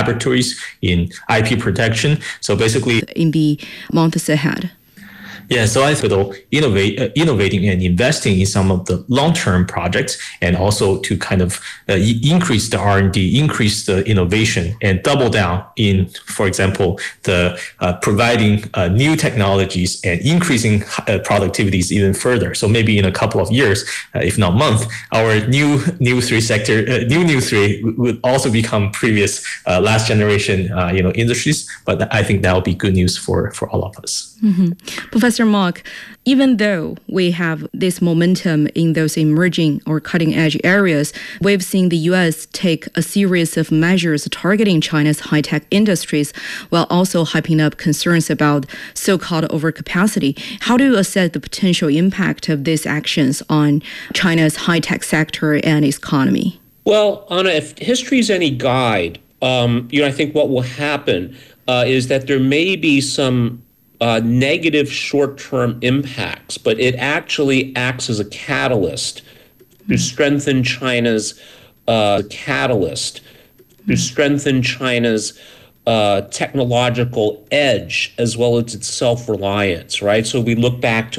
laboratories in IP protection. So basically, in the months ahead? Yeah, so I think innovating and investing in some of the long-term projects, and also to kind of increase the R&D, increase the innovation, and double down in, for example, the providing new technologies and increasing productivities even further. So maybe in a couple of years, if not month, our new three would also become previous last generation industries. But I think that will be good news for all of us. Mm-hmm. Professor Mok, even though we have this momentum in those emerging or cutting-edge areas, we've seen the U.S. take a series of measures targeting China's high-tech industries, while also hyping up concerns about so-called overcapacity. How do you assess the potential impact of these actions on China's high-tech sector and economy? Well, Anna, if history is any guide, I think what will happen is that there may be some negative short-term impacts, but it actually acts as a catalyst to strengthen China's technological edge, as well as its self-reliance, right? So we look back to